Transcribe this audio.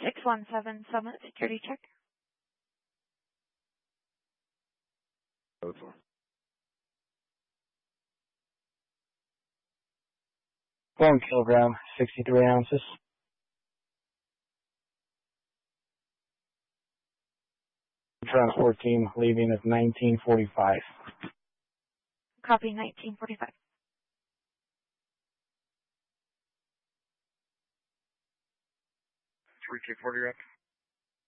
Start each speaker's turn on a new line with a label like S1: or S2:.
S1: 617 Summit, security check.
S2: Code 4.
S3: 1 kilogram, 63 ounces. Transport team leaving at 1945.
S1: Copy, 1945.
S2: 3K40 rep.